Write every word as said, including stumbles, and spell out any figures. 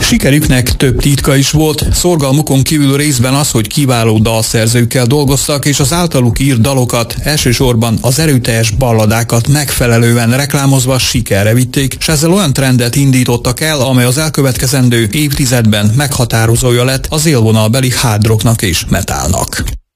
Sikerüknek több titka is volt, szorgalmukon kívül részben az, hogy kiváló dalszerzőkkel dolgoztak, és az általuk írt dalokat, elsősorban az erőteljes balladákat megfelelően reklámozva sikerre vitték, és ezzel olyan trendet indítottak el, amely az elkövetkezendő évtizedben meghatározója lett az élvonalbeli hard rocknak és metalnak.